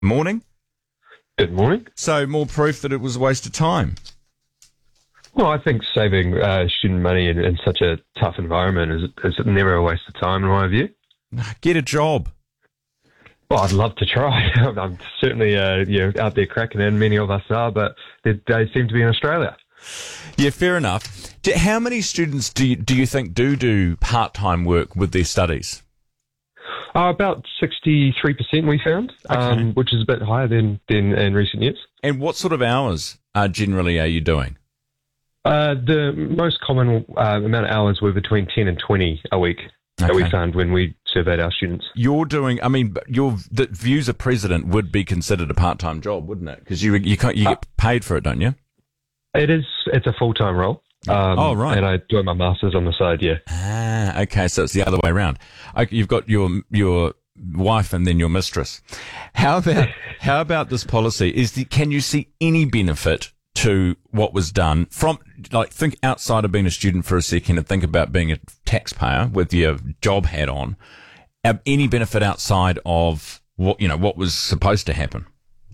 Morning. Good morning. So, more proof that it was a waste of time. Well, I think saving student money in such a tough environment is never a waste of time, in my view. Get a job. Well, I'd love to try. I'm certainly out there cracking in. Many of us are, but they seem to be in Australia. Yeah, fair enough. How many students do you think do part-time work with their studies? About 63% we found, which is a bit higher than in recent years. And what sort of hours generally are you doing? The most common amount of hours were between 10 and 20 a week that we found when we surveyed our students. You're doing, the Views a President would be considered a part-time job, wouldn't it? Because you get paid for it, don't you? It's a full-time role. Right. And I do my master's on the side, yeah. Okay, so it's the other way around. You've got your wife and then your mistress. How about this policy? Can you see any benefit to what was done from, think outside of being a student for a second and think about being a taxpayer with your job hat on? Any benefit outside of what was supposed to happen?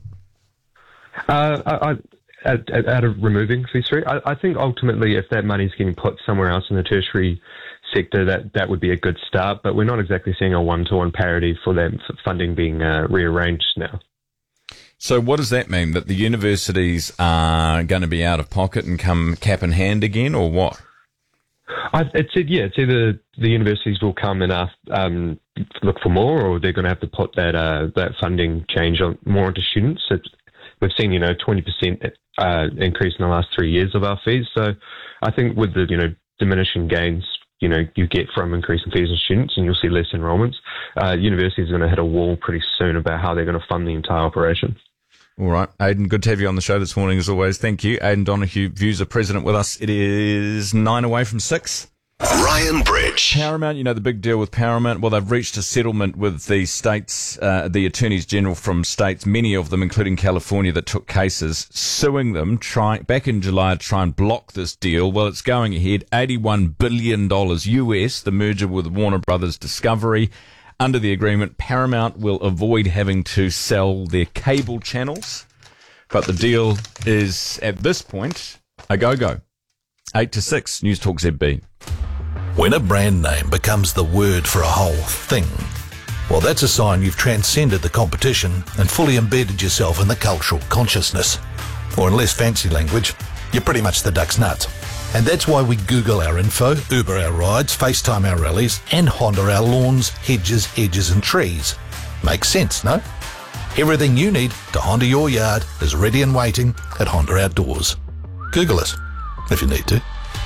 Out of removing Phase 3, I think ultimately if that money's getting put somewhere else in the tertiary sector, that would be a good start, but we're not exactly seeing a one-to-one parity for that funding being rearranged now. So what does that mean? That the universities are going to be out of pocket and come cap in hand again, or what? It's either the universities will come and ask, look for more, or they're going to have to put that funding change on more into students. We've seen 20% increase in the last 3 years of our fees. So I think with the diminishing gains you get from increasing fees in students, and you'll see less enrollments. Universities are going to hit a wall pretty soon about how they're going to fund the entire operation. All right. Aidan, good to have you on the show this morning as always. Thank you. Aidan Donoghue, Views a President with us. It is 9 away from 6. Ryan Bridge. Paramount, the big deal with Paramount. Well, they've reached a settlement with the states, the attorneys general from states, many of them, including California, that took cases, suing them back in July to try and block this deal. Well, it's going ahead. $81 billion US, the merger with Warner Brothers Discovery. Under the agreement, Paramount will avoid having to sell their cable channels. But the deal is, at this point, a go-go. 8 to 6, News Talk ZB. When a brand name becomes the word for a whole thing, well, that's a sign you've transcended the competition and fully embedded yourself in the cultural consciousness. Or in less fancy language, you're pretty much the duck's nuts. And that's why we Google our info, Uber our rides, FaceTime our rallies, and Honda our lawns, hedges, edges and trees. Makes sense, no? Everything you need to Honda your yard is ready and waiting at Honda Outdoors. Google us if you need to.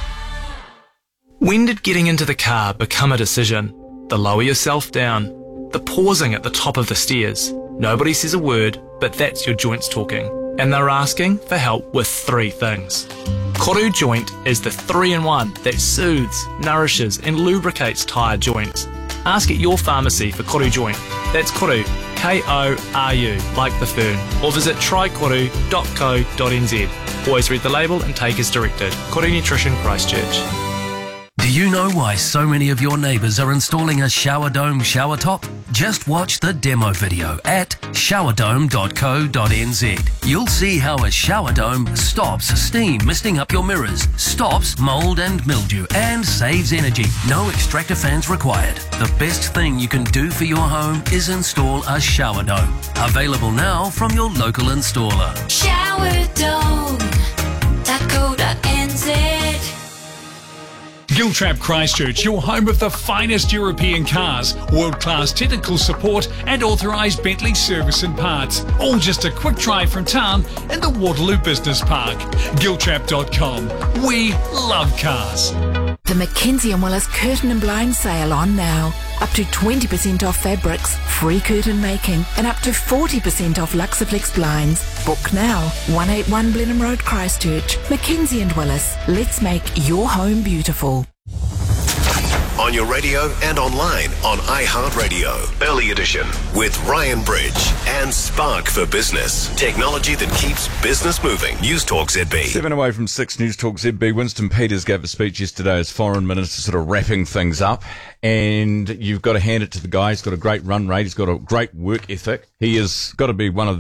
When did getting into the car become a decision? The lower yourself down, the pausing at the top of the stairs. Nobody says a word, but that's your joints talking. And they're asking for help with 3 things. Koru Joint is the 3-in-1 that soothes, nourishes and lubricates tyre joints. Ask at your pharmacy for Koru Joint. That's Koru, K-O-R-U, like the fern. Or visit trykoru.co.nz. Always read the label and take as directed. Koru Nutrition, Christchurch. Do you know why so many of your neighbours are installing a shower dome shower top? Just watch the demo video at showerdome.co.nz. You'll see how a shower dome stops steam misting up your mirrors, stops mould and mildew, and saves energy. No extractor fans required. The best thing you can do for your home is install a shower dome. Available now from your local installer. Showerdome.co.nz. Giltrap Christchurch, your home of the finest European cars, world-class technical support and authorised Bentley service and parts. All just a quick drive from town in the Waterloo Business Park. Giltrap.com. We love cars. The Mackenzie & Willis Curtain and Blind sale on now. Up to 20% off fabrics, free curtain making, and up to 40% off Luxaflex blinds. Book now. 181 Blenheim Road, Christchurch. Mackenzie & Willis. Let's make your home beautiful. on your radio and online on iHeartRadio. Early Edition with Ryan Bridge and Spark for Business. Technology that keeps business moving. News Talk ZB. 7 away from 6 News Talk ZB. Winston Peters gave a speech yesterday as Foreign Minister, sort of wrapping things up. And you've got to hand it to the guy. He's got a great run rate. He's got a great work ethic. He has got to be one of